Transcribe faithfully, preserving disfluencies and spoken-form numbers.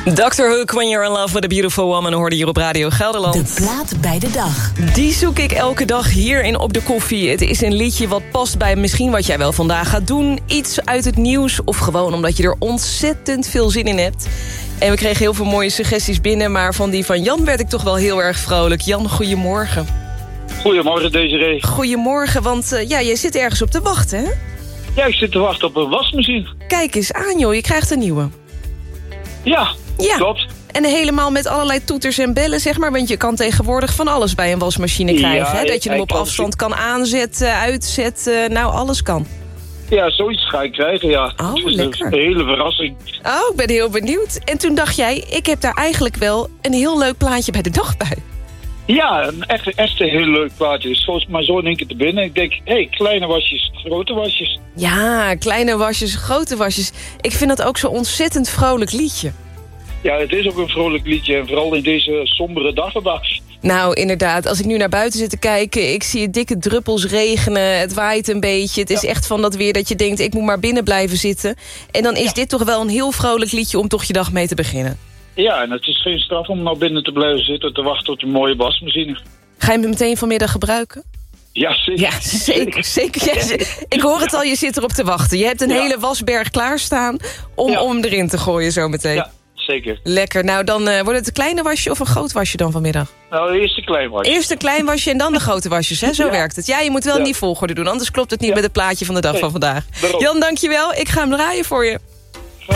doctor Hook, When You're in Love with a Beautiful Woman, hoorde hier op Radio Gelderland. De plaat bij de dag. Die zoek ik elke dag hier in Op de Koffie. Het is een liedje wat past bij misschien wat jij wel vandaag gaat doen. Iets uit het nieuws of gewoon omdat je er ontzettend veel zin in hebt. En we kregen heel veel mooie suggesties binnen, maar van die van Jan werd ik toch wel heel erg vrolijk. Jan, goedemorgen. Goedemorgen, Desiree. Goedemorgen, want uh, ja, jij zit ergens op te wachten, hè? Ja, ik zit te wachten op een wasmachine. Kijk eens aan, joh, je krijgt een nieuwe. Ja, ja. klopt. En helemaal met allerlei toeters en bellen, zeg maar. Want je kan tegenwoordig van alles bij een wasmachine krijgen. Ja, hè? Dat je hem op kan afstand kan aanzetten, uitzetten. Nou, alles kan. Ja, zoiets ga ik krijgen, ja. Oh, dus lekker. een hele verrassing. Oh, ik ben heel benieuwd. En toen dacht jij, ik heb daar eigenlijk wel een heel leuk plaatje bij de dag bij. Ja, een echt, echt een heel leuk plaatje. Dus volgens mij zo in één keer te binnen. Ik denk, hé, hey, kleine wasjes, grote wasjes. Ja, kleine wasjes, grote wasjes. Ik vind dat ook zo'n ontzettend vrolijk liedje. Ja, het is ook een vrolijk liedje. En vooral in deze sombere dag vandaag. Nou, inderdaad. Als ik nu naar buiten zit te kijken, ik zie dikke druppels regenen. Het waait een beetje. Het is Ja. echt van dat weer dat je denkt, ik moet maar binnen blijven zitten. En dan is Ja. dit toch wel een heel vrolijk liedje om toch je dag mee te beginnen. Ja, en het is geen straf om nou binnen te blijven zitten te wachten op een mooie wasmachine. Ga je hem meteen vanmiddag gebruiken? Ja, zeker. Ja, zeker. zeker. Ja, ik hoor het al, je zit erop te wachten. Je hebt een Ja. hele wasberg klaarstaan om, Ja. om erin te gooien zo meteen. Ja, zeker. Lekker. Nou, dan uh, wordt het een kleine wasje of een groot wasje dan vanmiddag? Nou, eerst een klein wasje. Eerst een klein wasje en dan de grote wasjes, hè? Zo Ja. werkt het. Ja, je moet wel Ja. in die volgorde doen, anders klopt het niet Ja. met het plaatje van de dag Nee, van vandaag. daarom. Jan, dankjewel. Ik ga hem draaien voor je.